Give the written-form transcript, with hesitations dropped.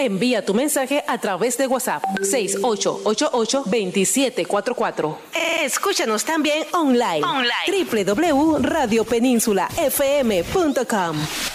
Envía tu mensaje a través de WhatsApp 6888-2744. Escúchanos también online. www.radiopeninsula.fm.com.